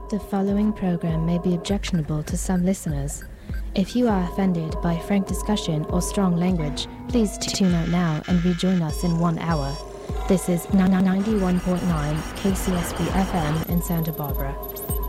The following program may be objectionable to some listeners. If you are offended by frank discussion or strong language, please tune out now and rejoin us in 1 hour. This is 91.9 KCSB FM in Santa Barbara.